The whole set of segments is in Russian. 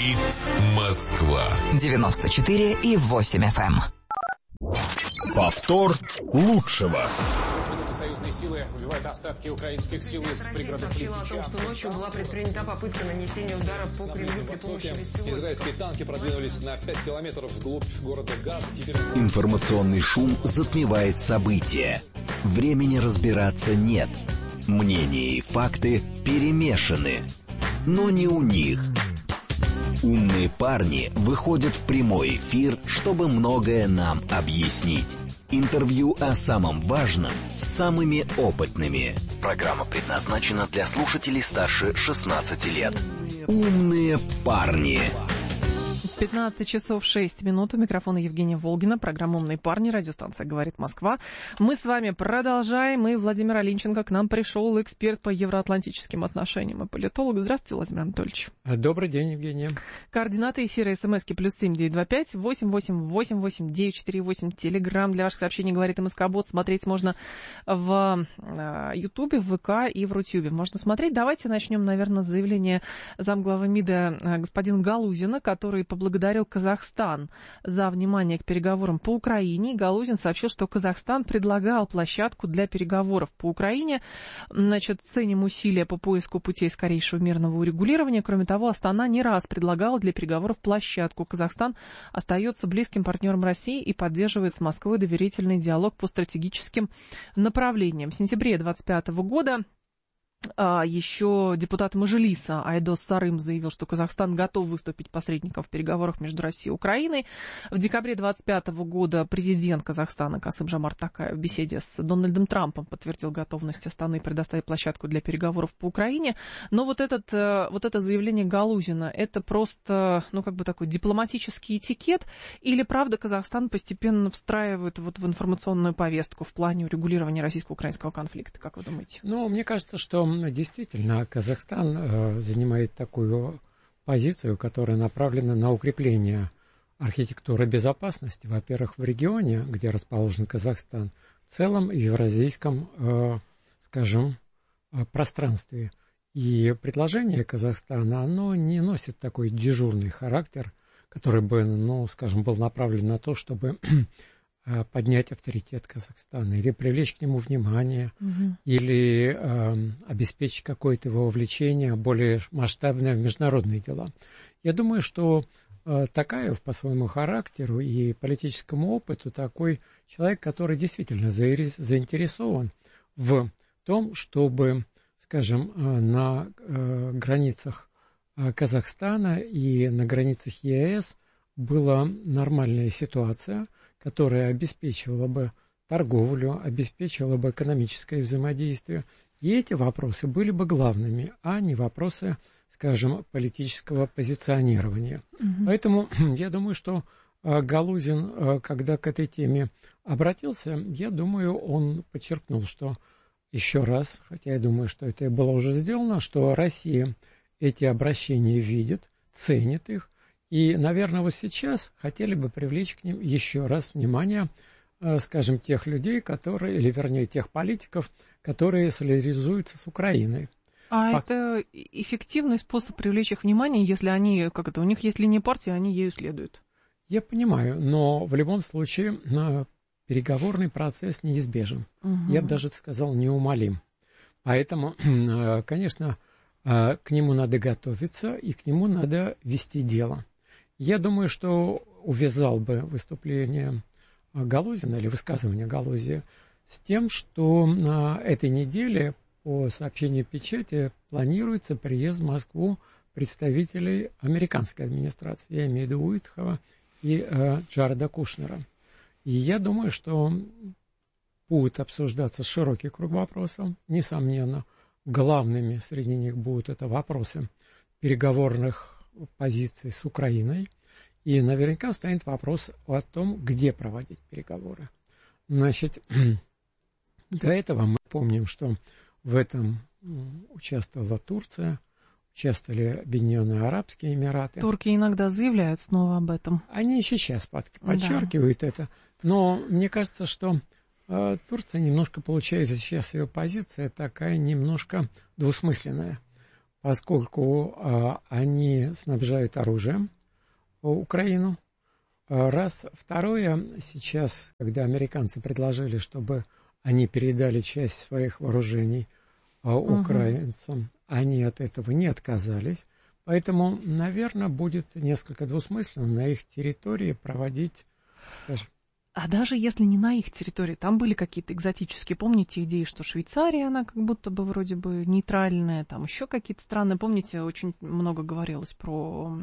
Говорит Москва. 94,8 FM. Повтор лучшего. Союзные силы выбивают остатки украинских сил из пригородов Лисичанска. Сообщила о том, что ночью была предпринята попытка нанесения удара по Кремлю при помощи беспилотников. Израильские танки продвинулись на 5 километров вглубь города Газа. Информационный шум затмевает события. Времени разбираться нет. Мнения и факты перемешаны. Но не у них. Умные парни выходят в прямой эфир, чтобы многое нам объяснить. Интервью о самом важном с самыми опытными. Программа предназначена для слушателей старше 16 лет. Умные парни. 15 часов 6 минут. У микрофона Евгения Волгина. Программа «Умные парни». Радиостанция «Говорит Москва». Мы с вами продолжаем. И Владимир Алинченко к нам пришел, эксперт по евроатлантическим отношениям и политолог. Здравствуйте, Владимир Анатольевич. Добрый день, Евгения. Координаты эфира СМСки +7 925 8888 948. Телеграм для ваших сообщений «Говорит МСК-бот». Смотреть можно в Ютубе, в ВК и в Рутюбе. Можно смотреть. Давайте начнем, наверное, с заявления замглавы МИДа господина Галузина, который поблагодарил Казахстан за внимание к переговорам по Украине. Галузин сообщил, что Казахстан предлагал площадку для переговоров по Украине. Значит, ценим усилия по поиску путей скорейшего мирного урегулирования. Кроме того, Астана не раз предлагала для переговоров площадку. Казахстан остается близким партнером России и поддерживает с Москвой доверительный диалог по стратегическим направлениям. В сентябре 2025 года еще депутат Мажилиса Айдос Сарым заявил, что Казахстан готов выступить посредником в переговорах между Россией и Украиной. В декабре 2025 года президент Казахстана Касым-Жомарт Токаев в беседе с Дональдом Трампом подтвердил готовность Астаны предоставить площадку для переговоров по Украине. Но вот это заявление Галузина, это просто, такой дипломатический этикет, или правда Казахстан постепенно встраивает в информационную повестку в плане урегулирования российско-украинского конфликта, как вы думаете? Мне кажется, что действительно Казахстан занимает такую позицию, которая направлена на укрепление архитектуры безопасности, во-первых, в регионе, где расположен Казахстан, в целом в евразийском, пространстве. И предложение Казахстана, оно не носит такой дежурный характер, который бы, был направлен на то, чтобы поднять авторитет Казахстана, или привлечь к нему внимание, или обеспечить какое-то его вовлечение более масштабное в международные дела. Я думаю, что Токаев по своему характеру и политическому опыту такой человек, который действительно заинтересован в том, чтобы, на границах Казахстана и на границах ЕС была нормальная ситуация, которая обеспечивала бы торговлю, обеспечивала бы экономическое взаимодействие. И эти вопросы были бы главными, а не вопросы, политического позиционирования. Поэтому я думаю, что Галузин, когда к этой теме обратился, я думаю, он подчеркнул, что еще раз, хотя я думаю, что это было уже сделано, что Россия эти обращения видит, ценит их, и, наверное, вот сейчас хотели бы привлечь к ним еще раз внимание, тех людей, тех политиков, которые солидаризуются с Украиной. Это эффективный способ привлечь их внимание, если они, у них есть линия партии, они ею следуют? Я понимаю, но в любом случае переговорный процесс неизбежен. Я бы даже сказал, неумолим. Поэтому, конечно, к нему надо готовиться и к нему надо вести дело. Я думаю, что увязал бы выступление Галузина или высказывание Галузия с тем, что на этой неделе по сообщению печати планируется приезд в Москву представителей американской администрации. Я имею в виду Уитхова и Джареда Кушнера. И я думаю, что будет обсуждаться широкий круг вопросов. Несомненно, главными среди них будут это вопросы переговорных позиций с Украиной, и наверняка встанет вопрос о том, где проводить переговоры. Значит, до этого мы помним, что в этом участвовала Турция, участвовали Объединенные Арабские Эмираты. Турки иногда заявляют снова об этом. Они еще сейчас подчеркивают это, но мне кажется, что Турция немножко получается сейчас, ее позиция такая немножко двусмысленная. поскольку они снабжают оружием Украину. Раз. Второе, сейчас, когда американцы предложили, чтобы они передали часть своих вооружений украинцам, они от этого не отказались. Поэтому, наверное, будет несколько двусмысленно на их территории проводить, скажем... А даже если не на их территории, там были какие-то экзотические, помните, идеи, что Швейцария, она как будто бы вроде бы нейтральная, там еще какие-то страны, помните, очень много говорилось про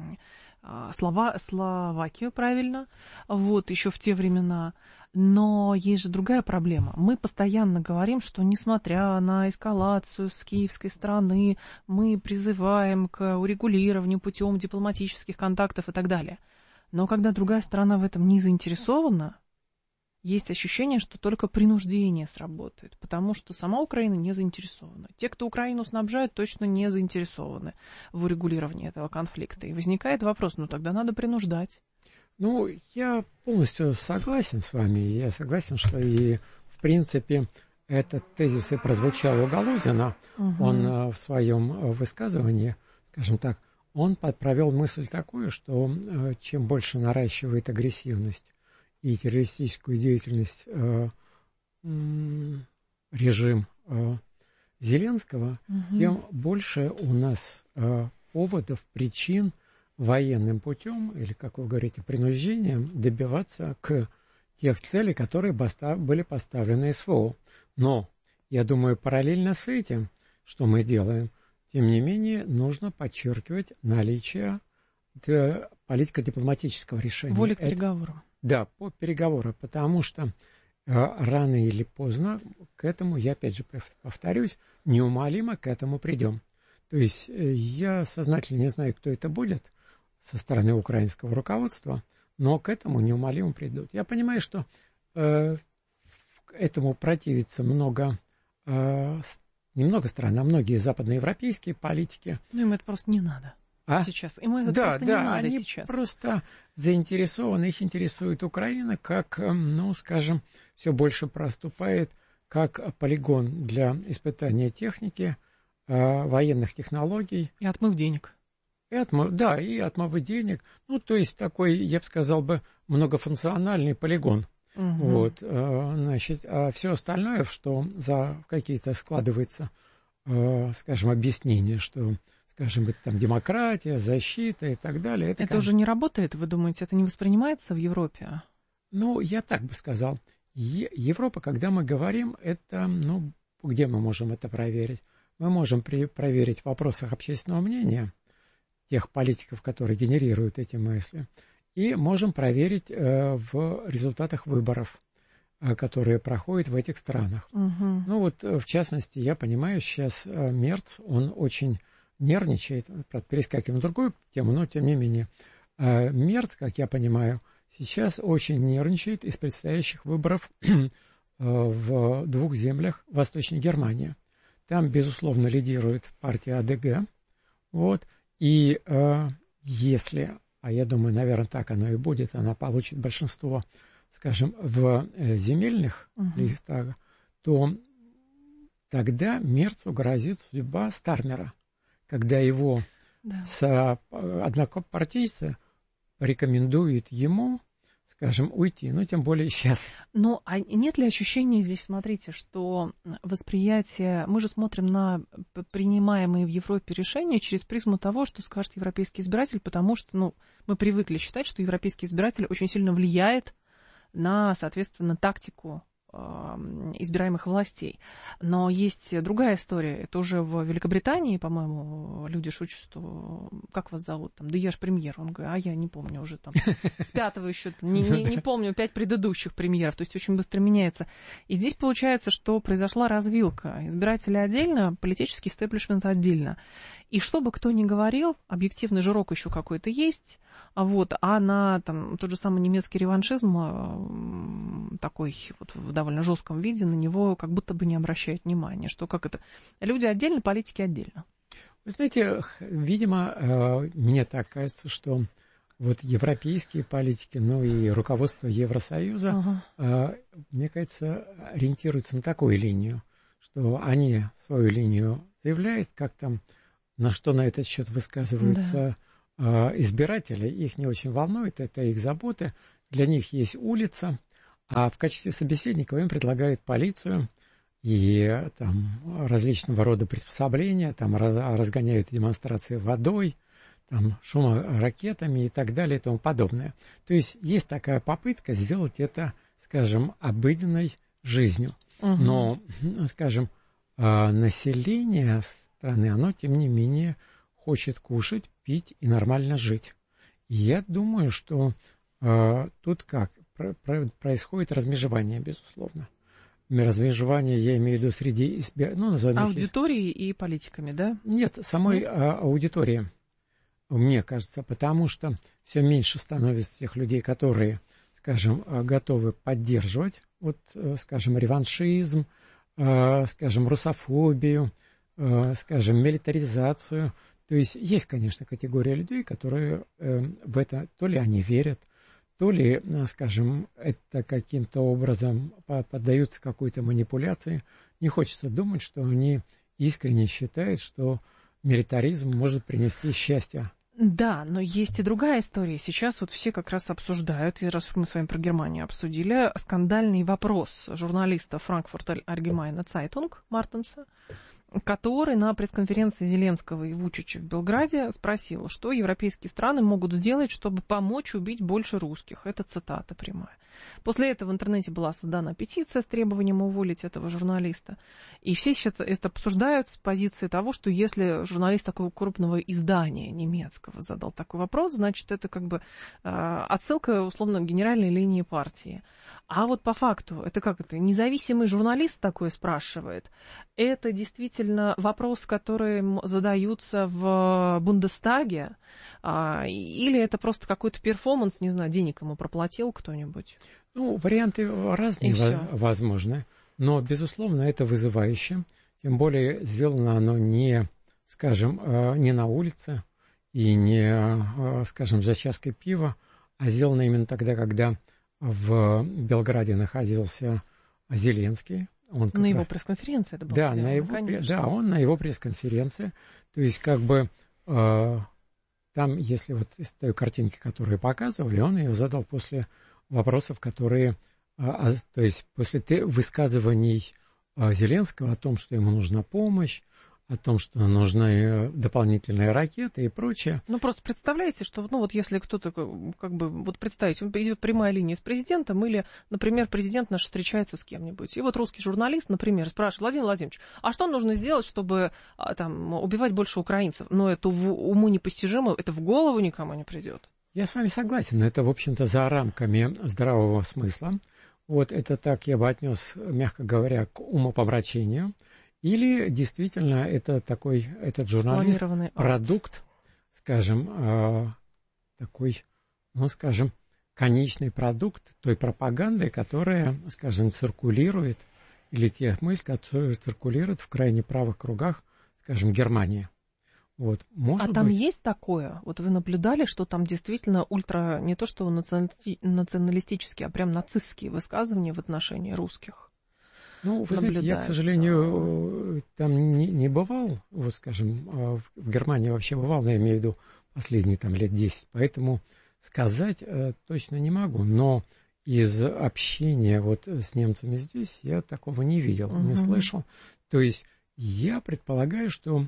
Словакию, правильно, вот, еще в те времена. Но есть же другая проблема. Мы постоянно говорим, что несмотря на эскалацию с киевской стороны, мы призываем к урегулированию путем дипломатических контактов и так далее. Но когда другая сторона в этом не заинтересована, есть ощущение, что только принуждение сработает, потому что сама Украина не заинтересована. Те, кто Украину снабжают, точно не заинтересованы в урегулировании этого конфликта. И возникает вопрос, ну тогда надо принуждать. Ну, я полностью согласен с вами. Я согласен, что и, в принципе, этот тезис и прозвучал у Галузина. Он в своем высказывании, скажем так, он провел мысль такую, что чем больше наращивает агрессивность и террористическую деятельность режим Зеленского, тем больше у нас поводов, причин военным путем, или, как вы говорите, принуждением, добиваться к тех целей, которые были поставлены СВО. Но, я думаю, параллельно с этим, что мы делаем, тем не менее, нужно подчеркивать наличие политико-дипломатического решения. Воли к переговорам. Да, по переговорам, потому что рано или поздно к этому, я опять же повторюсь, неумолимо к этому придем. То есть я сознательно не знаю, кто это будет со стороны украинского руководства, но к этому неумолимо придут. Я понимаю, что этому противится не много стран, а многие западноевропейские политики. Ну, им это просто не надо сейчас. Им это просто не надо сейчас. Они просто заинтересованы, их интересует Украина, как, ну, скажем, все больше проступает как полигон для испытания техники, военных технологий. И отмыв денег. И отмывы денег. Ну, то есть такой, я бы сказал, многофункциональный полигон. Вот, значит, а все остальное, что за какие-то складывается, скажем, объяснения, что, скажем, это там демократия, защита и так далее. Это уже не работает, вы думаете, это не воспринимается в Европе? Ну, я так бы сказал. Европа, когда мы говорим, это, ну, где мы можем это проверить? Мы можем проверить в вопросах общественного мнения тех политиков, которые генерируют эти мысли. И можем проверить в результатах выборов, которые проходят в этих странах. Ну вот, в частности, я понимаю, сейчас Мерц, он очень нервничает, перескакиваем на другую тему, но тем не менее. Мерц, как я понимаю, сейчас очень нервничает из предстоящих выборов в двух землях Восточной Германии. Там, безусловно, лидирует партия АДГ. Вот, и если... А я думаю, наверное, так оно и будет. Она получит большинство, скажем, в земельных листах, то тогда Мерцу грозит судьба Стармера, когда его однопартийцы рекомендуют ему, скажем, уйти, ну, тем более сейчас. Ну, а нет ли ощущения здесь, смотрите, что восприятие... Мы же смотрим на принимаемые в Европе решения через призму того, что скажет европейский избиратель, потому что, ну, мы привыкли считать, что европейский избиратель очень сильно влияет на, соответственно, тактику избираемых властей. Но есть другая история. Это уже в Великобритании, по-моему, люди шутят, что как вас зовут? Там, да я ж премьер. Он говорит, а я не помню уже там с пятого еще, не помню 5 предыдущих премьеров. То есть очень быстро меняется. И здесь получается, что произошла развилка. Избиратели отдельно, политический истеблишмент отдельно. И что бы кто ни говорил, объективный жирок еще какой-то есть, вот, а на там, тот же самый немецкий реваншизм, такой вот в довольно жестком виде, на него как будто бы не обращают внимания, что как это, люди отдельно, политики отдельно. Вы знаете, видимо, мне так кажется, что вот европейские политики, ну и руководство Евросоюза, мне кажется, ориентируются на такую линию, что они свою линию заявляют, как там на что на этот счет высказываются избиратели. Их не очень волнует, это их заботы. Для них есть улица, а в качестве собеседников им предлагают полицию и там различного рода приспособления, там разгоняют демонстрации водой, там шуморакетами и так далее и тому подобное. То есть есть такая попытка сделать это, скажем, обыденной жизнью. Но, скажем, население страны, оно, тем не менее, хочет кушать, пить и нормально жить. И я думаю, что тут как? Происходит размежевание, безусловно. Размежевание, я имею в виду, среди аудитории и политиками, да? Нет, самой аудитории, мне кажется, потому что все меньше становится тех людей, которые, скажем, готовы поддерживать, вот, скажем, реваншизм, скажем, русофобию, скажем, милитаризацию. То есть есть, конечно, категория людей, которые в это, то ли они верят, то ли, скажем, это каким-то образом поддаются какой-то манипуляции. Не хочется думать, что они искренне считают, что милитаризм может принести счастье. Да, но есть и другая история. Сейчас вот все как раз обсуждают, и раз мы с вами про Германию обсудили, скандальный вопрос журналиста Frankfurter Allgemeine Zeitung Мартенса, который на пресс-конференции Зеленского и Вучича в Белграде спросил, что европейские страны могут сделать, чтобы помочь убить больше русских. Это цитата прямая. После этого в интернете была создана петиция с требованием уволить этого журналиста. И все сейчас это обсуждают с позиции того, что если журналист такого крупного издания немецкого задал такой вопрос, значит, это как бы отсылка, условно, к генеральной линии партии. А вот по факту, это как это, независимый журналист такой спрашивает, это действительно вопрос, который задаются в Бундестаге, или это просто какой-то перформанс, не знаю, денег ему проплатил кто-нибудь? Ну, варианты разные возможны, но, безусловно, это вызывающе. Тем более сделано оно не, скажем, не на улице и не, скажем, за чашкой пива, а сделано именно тогда, когда в Белграде находился Зеленский. Он на его пресс-конференции это было сделано, конечно. Да, он на его пресс-конференции. То есть, как бы, там, если вот из той картинки, которую показывали, он ее задал после вопросов, которые, то есть, после высказываний Зеленского о том, что ему нужна помощь, о том, что нужны дополнительные ракеты и прочее. Ну, просто представляете, что, ну, вот если кто-то, как бы, вот представить, идет прямая линия с президентом, или, например, президент наш встречается с кем-нибудь, и вот русский журналист, например, спрашивает: Владимир Владимирович, а что нужно сделать, чтобы, там, убивать больше украинцев? Но это уму непостижимо, это в голову никому не придет. Я с вами согласен, это, в общем-то, за рамками здравого смысла. Вот это так я бы отнес, мягко говоря, к умопомрачению. Или действительно это такой, этот журналист, продукт, скажем, такой, ну, скажем, конечный продукт той пропаганды, которая, скажем, циркулирует, или тех мыслей, которые циркулируют в крайне правых кругах, скажем, Германии. Вот, может там быть... есть такое? Вот вы наблюдали, что там действительно ультра, не то что националистические, а прям нацистские высказывания в отношении русских? Ну, вы знаете, я, к сожалению, там не бывал, вот, скажем, в Германии вообще бывал, но я имею в виду последние там лет 10, поэтому сказать точно не могу, но из общения вот с немцами здесь я такого не видел, не слышал. То есть я предполагаю, что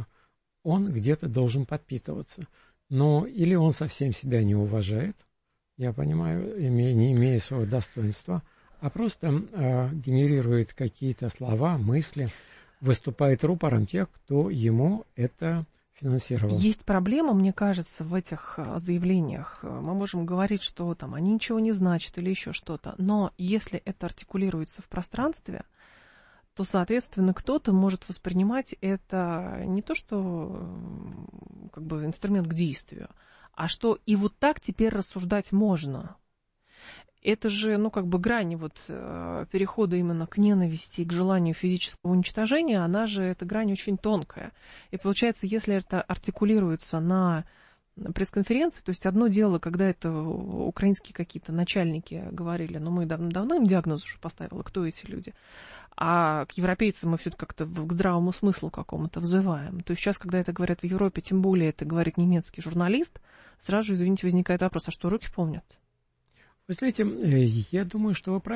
он где-то должен подпитываться, но или он совсем себя не уважает, я понимаю, не имея своего достоинства, а просто генерирует какие-то слова, мысли, выступает рупором тех, кто ему это финансировал. Есть проблема, мне кажется, в этих заявлениях. Мы можем говорить, что там они ничего не значат или еще что-то, но если это артикулируется в пространстве, то, соответственно, кто-то может воспринимать это не то, что как бы инструмент к действию, а что и вот так теперь рассуждать можно. Это же, ну, как бы грань вот перехода именно к ненависти и к желанию физического уничтожения, она же, эта грань очень тонкая. И получается, если это артикулируется на пресс-конференции. То есть одно дело, когда это украинские какие-то начальники говорили, но мы давно им диагноз уже поставили, кто эти люди. А к европейцам мы все-таки как-то к здравому смыслу какому-то взываем. То есть сейчас, когда это говорят в Европе, тем более это говорит немецкий журналист, сразу же, извините, возникает вопрос, а что руки помнят? Вы знаете, я думаю, что вы правильно